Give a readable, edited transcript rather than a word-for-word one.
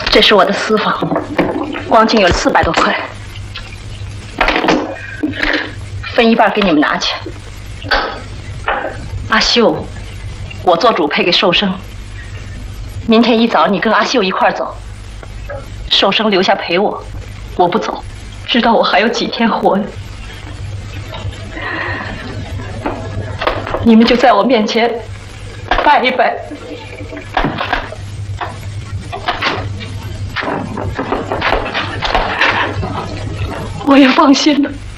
这是我的私房，光景有400多块，分一半给你们拿去。阿秀，我做主配给寿生。明天一早你跟阿秀一块儿走，寿生留下陪我，我不走，直到我还有几天活着。你们就在我面前拜一拜。我也放心了。